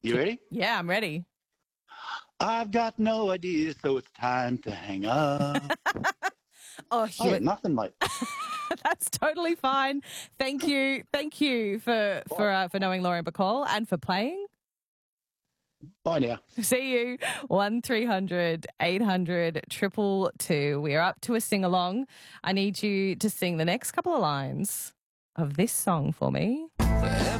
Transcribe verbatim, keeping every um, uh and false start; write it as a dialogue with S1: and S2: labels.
S1: You ready?
S2: Yeah, I'm ready.
S1: I've got no idea, so it's time to hang up.
S2: Oh,
S1: Oh,
S2: you
S1: yeah, nothing like.
S2: That's totally fine. Thank you. Thank you for for uh, for knowing Lauren Bacall and for playing.
S1: Bye now.
S2: See you. one three hundred eight hundred two two. We are up to a sing along. I need you to sing the next couple of lines of this song for me.